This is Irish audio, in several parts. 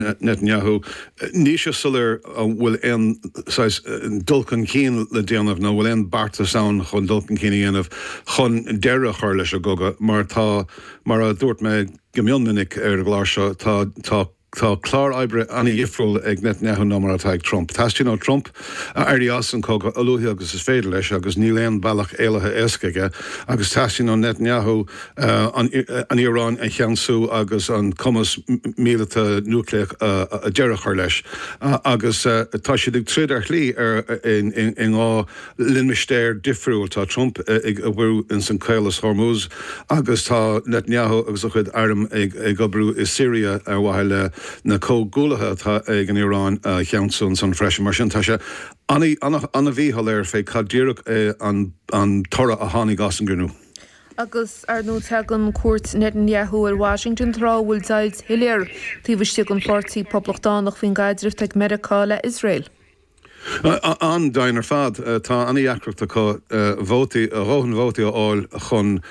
Netanyahu níos sulir bhfuil an dulcan cín le déanamh nó bhfuil an barta saon chun dulcan cíine dhéanamh chun deire chuir leis a goga mar a dúirt me gomionminic ar a gláir seo tá clár oibre anna dhifriúil ag Netanyahu ná mar atá ag Trump. Táistí ná Trump airí as an cóga alúthaí agus is féidir leis agus ní léon bailach éilethe éascaige agus táistí ná Netanyahu an Iorán a cheansú agus an cumas míleta núcléach a deire chuir leis agus tá siad ag tríd ar chlí ar in á linmistéir difriúil tá Trump ag bhú in san Céilas Hormuz agus tá Netanyahu agus a chud airm ag obrú i Syria ar bhaile na cógúlathe tá ag an Iorán cheansún san freisin mar sin tá sé anna bhíhall ar fé cadíireach an tora a tháinig as an gcrnú. Agus ar nó tegan cuairt Netanyahu ar Washington bhfuil dailt hiléir tíbhaiste an fortaí poblachtánaach faoin gaidireacht ag Meiriceá le Israel. An dainar fad tá anna dheacreachta vótaí a róhan vótaí áil chun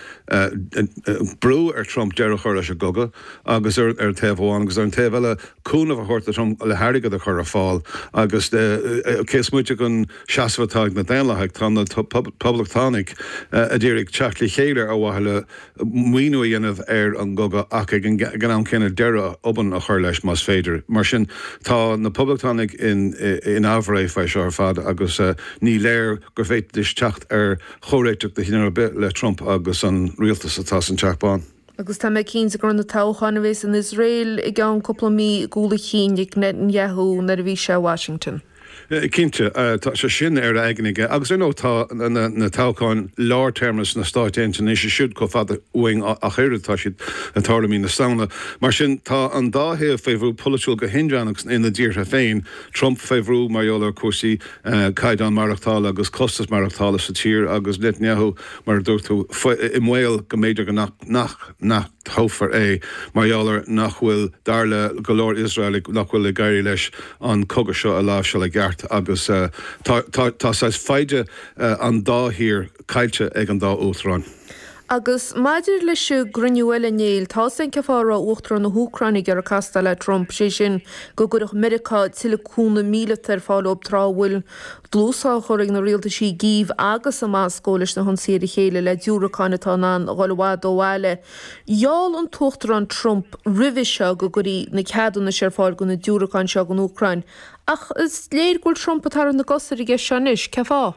brú ar Trump deire chuir leis a goga agus ar taobháin agus ar an taobhile cúnamh a chuirta Trump le hairigad a chur a fáil agus cés muide gon seasamhatáig na déalaigh tá na poblachtánaigh a ddírig teachlí chéile a bhaile muoinú dhéanamh ar an goga ach ag gan an cinenne deire oban a chur leis más féidir. Mar sin tá na poblachtánaigh in ábhar seo ar fad agus ní léir gur féidir teacht ar choréiteach de hinnar bit le Trump agus an rialtas atá an teachbán. Agus tá mé cín gur na táchána bhés in Israel i g an coppla mí gúla cínig Netanyahu na bhí se Washington. Cínte tá se sin ar aigeige, agus nó tá na tácháin lár termas na stáiteintin is siúd go fad uing a chéiretá siad an tálamí na saona. Mar sin tá an dáthe féhrú polisiúil go hindrannachs ina ddíirtha féin, Trump féhrú marolalar cuasaí caidan marachtála agus costas marachtála sa tír agus Netanyahu mar dúirtú i mhail go méidir go nach thófar marolalar nach bhfuil darla go leor Israel nach bhfuil le gairí leis an coga seo a láh se le gceart agus tá feide an dá hir caiilte ag an dá útráin. Agus maidir lei se gruniuile néil tá san cefára uachtar na húcranig ar a castal le Trump sé sin go gurach Meiriceá tileúna míletar fáil op tráhfuil dlúsá choring na rialta sí gíomh agus am máscólis na honsaí chéile le dúracánatá an gháilhád óháile. Jáal an tuachtar an Trump rihí seo go gurí na ceadúna sé fáil go na dúracán seo an Úcrain. Ach is léir gúil Trump atar an na gosar i gceis seanis, cefá?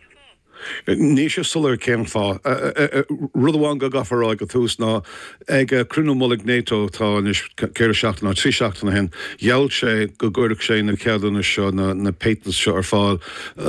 Ní sé sulir céim fá. Rudháin go gafarráid go túús ná ag crunmólig NATO tá céir seachtainna trí seachtainna hen. Jeall sé go gcuirach sé na ceadanna seo na patents seo ar fáil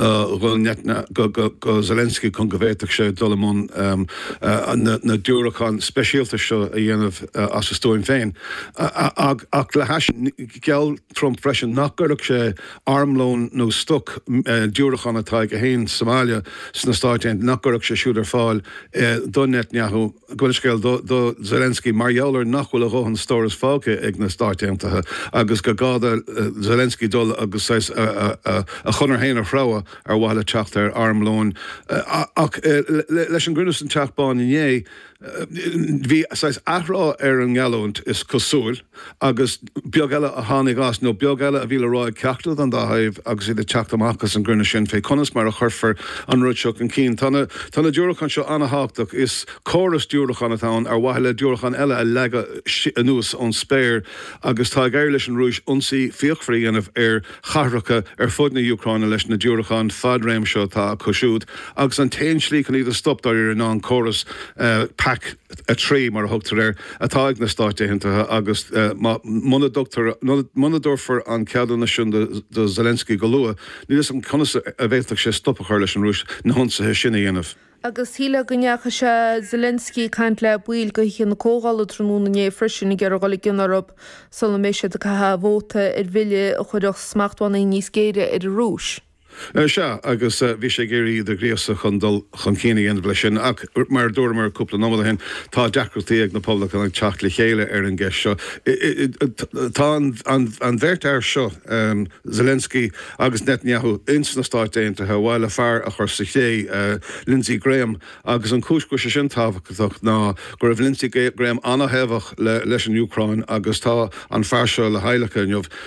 go Zelensky chun go bhhéiteach sé dolamón na dúrachán speisialta seo a dhéanamh as stóin féin. Ach le geall Trump freisin nach gcuirach sé armlón nó stuc dúrachán atá go héin Somália na stáiteint nach gurach sé siúd ar fáil don Netanyahu goilscéil do Zelensky mar jeallar nach bhfuil a róhan stóras fáge ag na stáiteintathe agus go gáda Zelensky dul agus a chunar héana fráha ar bhile teacht ar armlón ach leis an grinus an teachbáin inné hí ahrá ar an ngealúint is cosúil agus beag eile a tháinig as nó beag eile a bhíle ráid ceachtal an dáthebh agus iad teacht amachchas an grinne sin fé conas mar a churfar an ruideach an cín. Tána dúrachan seo anna háach is choras dúrachan atá ar bhaile dúrachan eile a lega nús ón spéir agus tá gaiir leis an rúis ionsaí fiochfraí anamh ar charracha ar fud na Ucraine leis na dúrachan fad réim seo tá cosisiúd agus an tain slí can iad stopdáir ar ná choras pack a trí mar a thugtar atá ag na stáiteintathe agus monadorfar an ceadanna sin de Zelensky go lua, ní is an conas a bhéiteach sé stoppa chuir leis an rúis na honsathe sinna dhéanamh. Agus híle gonneacha se Zelensky caint le buil go chin na cógála tróna né freisin i ggéar gála ginarab sal méise de cathe bhóta ar bhile a chuideach smachthána níos géire ar a rúis. Se agus bhí sé géirí de gréasa chundal chun chéine an bla sin ach mar dúir mar cúpla nóda hen tá deacrtaí ag na poblaach an teach le chéile ar an gceis seo. Tá an bhirt ar seo Zelensky agus Netanyahu insna stáit déanta bhile fear a chuir sa ché Lindsey Graham agus an cúscu sé sin táhaach ná gur raibh Lindsey Graham anna hebhach leis an Ucrain agus tá an fear seo le heilecha